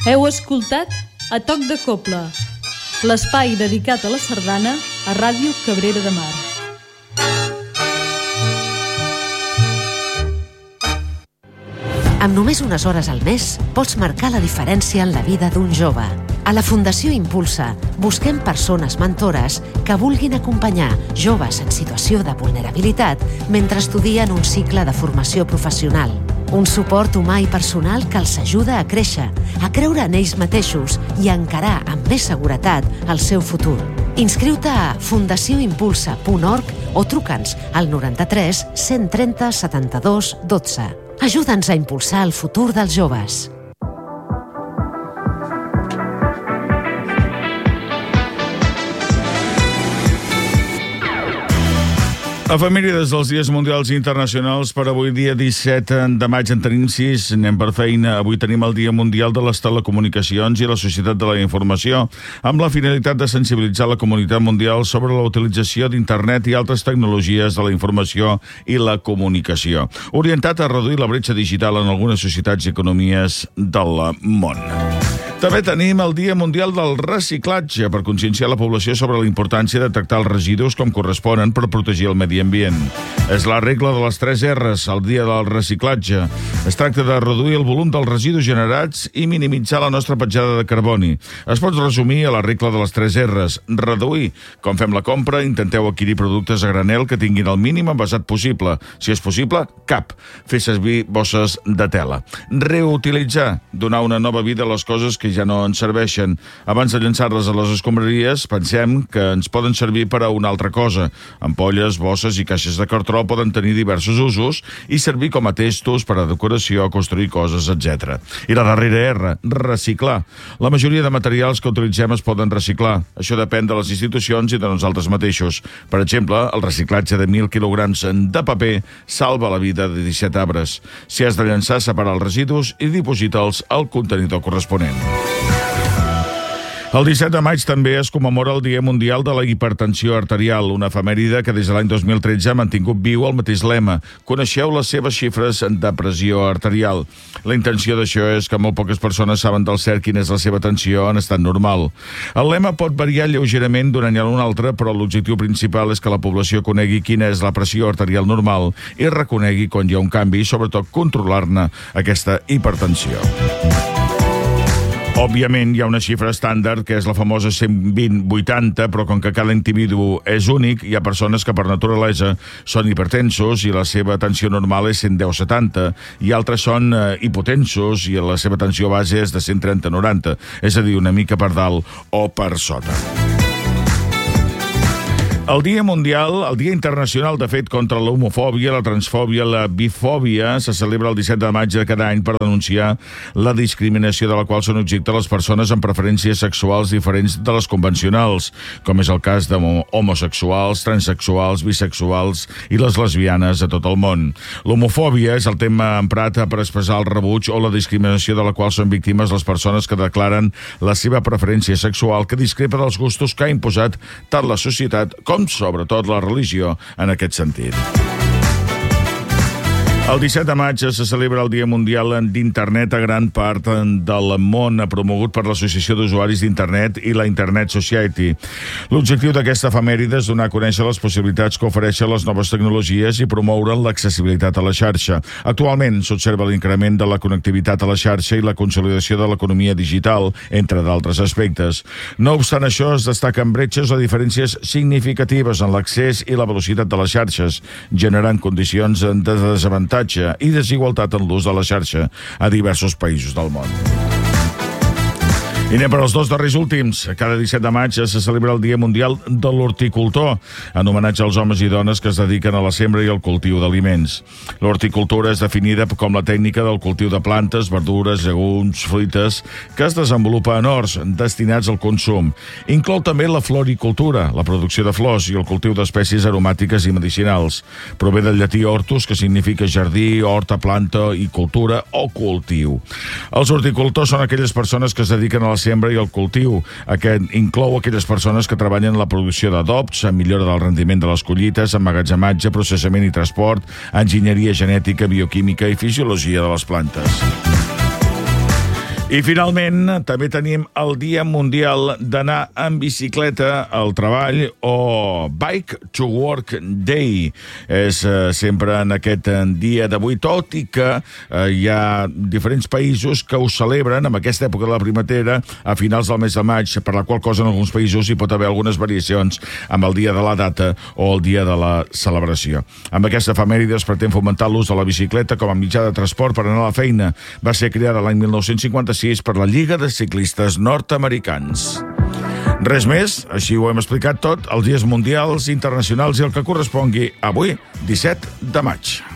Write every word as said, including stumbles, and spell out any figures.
Heu escoltat A Toc de Cobla, l'espai dedicat a la sardana a Ràdio Cabrera de Mar. Amb només unes hores al mes, pots marcar la diferència en la vida d'un jove. A la Fundació Impulsa busquem persones mentores que vulguin acompanyar joves en situació de vulnerabilitat mentre estudien un cicle de formació professional. Un suport humà i personal que els ajuda a créixer, a creure en ells mateixos i a encarar amb més seguretat el seu futur. Inscriu-te a fundació impulsa punt org o truca'ns al noranta-tres cent trenta setanta-dos dotze. Ajuda'ns a impulsar el futur dels joves. Efemèrides dels dies mundials i internacionals per avui, dia disset de maig, en tenim sis, anem per feina. Avui tenim el Dia Mundial de les Telecomunicacions i la Societat de la Informació, amb la finalitat de sensibilitzar la comunitat mundial sobre la utilització d'internet i altres tecnologies de la informació i la comunicació, orientat a reduir la bretxa digital en algunes societats i economies del món. També tenim el Dia Mundial del Reciclatge, per conscienciar la població sobre la importància de tractar els residus com corresponen per protegir el medi ambient. És la regla de les tres R's, el Dia del Reciclatge. Es tracta de reduir el volum dels residus generats i minimitzar la nostra petjada de carboni. Es pot resumir a la regla de les tres R's. Reduir. Com fem la compra, intenteu adquirir productes a granel que tinguin el mínim envasat possible. Si és possible, cap. Fer servir bosses de tela. Reutilitzar. Donar una nova vida a les coses que ja no ens serveixen. Abans de llançar-les a les escombraries, pensem que ens poden servir per a una altra cosa. Ampolles, bosses i caixes de cartró poden tenir diversos usos i servir com a testos per a decoració, construir coses, etcètera. I la darrera R, reciclar. La majoria de materials que utilitzem es poden reciclar. Això depèn de les institucions i de nosaltres mateixos. Per exemple, el reciclatge de mil quilograms de paper salva la vida de disset arbres. Si has de llançar, separa els residus i diposita'ls al contenidor corresponent. El disset de maig també es commemora el Dia Mundial de la Hipertensió Arterial, una efemèride que des de l'any dos mil tretze ha mantingut viu el mateix lema. Coneixeu les seves xifres de pressió arterial. La intenció d'això és que molt poques persones saben del cert quina és la seva tensió en estat normal. El lema pot variar lleugerament d'un any a un altre, però l'objectiu principal és que la població conegui quina és la pressió arterial normal i reconegui quan hi ha un canvi i, sobretot, controlar-ne aquesta hipertensió. Òbviament, hi ha una xifra estàndard, que és la famosa cent vint vuitanta, però com que cada individu és únic, hi ha persones que per naturalesa són hipertensos i la seva tensió normal és cent deu setanta, i altres són eh, hipotensos i la seva tensió base és de cent trenta noranta, és a dir, una mica per dalt o per sota. El Dia Mundial, el Dia Internacional, de fet, contra l'homofòbia, la transfòbia, la bifòbia, se celebra el disset de maig de cada any per denunciar la discriminació de la qual són objecte les persones amb preferències sexuals diferents de les convencionals, com és el cas d'homosexuals, transexuals, bisexuals i les lesbianes a tot el món. L'homofòbia és el tema emprat per expressar el rebuig o la discriminació de la qual són víctimes les persones que declaren la seva preferència sexual que discrepa dels gustos que ha imposat tant la societat com com sobretot la religió en aquest sentit. El disset de maig se celebra el Dia Mundial d'Internet a gran part del món, promogut per l'Associació d'Usuaris d'Internet i la Internet Society. L'objectiu d'aquesta efemèride és donar a conèixer les possibilitats que ofereixen les noves tecnologies i promoure l'accessibilitat a la xarxa. Actualment s'observa l'increment de la connectivitat a la xarxa i la consolidació de l'economia digital, entre d'altres aspectes. No obstant això, es destaquen bretxes o diferències significatives en l'accés i la velocitat de les xarxes, generant condicions de desavantatge i desigualtat en l'ús de la xarxa a diversos països del món. I anem per als dos darrers últims. Cada disset de maig se celebra el Dia Mundial de l'Horticultor, en homenatge als homes i dones que es dediquen a la sembra i al cultiu d'aliments. L'horticultura és definida com la tècnica del cultiu de plantes, verdures, llegums, fruites, que es desenvolupa en horts destinats al consum. Inclou també la floricultura, la producció de flors i el cultiu d'espècies aromàtiques i medicinals. Prové del llatí hortus, que significa jardí, horta, planta i cultura o cultiu. Els horticultors són aquelles persones que es dediquen a la sembra i el cultiu. Aquest inclou aquelles persones que treballen en la producció d'adobs, en millora del rendiment de les collites, emmagatzematge, processament i transport, enginyeria genètica, bioquímica i fisiologia de les plantes. I finalment també tenim el Dia Mundial d'anar en bicicleta al treball, o Bike to Work Day. És eh, sempre en aquest dia d'avui, tot i que eh, hi ha diferents països que ho celebren en aquesta època de la primavera a finals del mes de maig, per la qual cosa en alguns països hi pot haver algunes variacions amb el dia de la data o el dia de la celebració. Amb aquesta efemèride es pretén fomentar l'ús de la bicicleta com a mitjà de transport per anar a la feina. Va ser creada l'any mil nou-cents cinquanta-sis per la Lliga de Ciclistes Nord-Americans. Res més, així ho hem explicat tot, els dies mundials, internacionals i el que correspongui avui, disset de maig.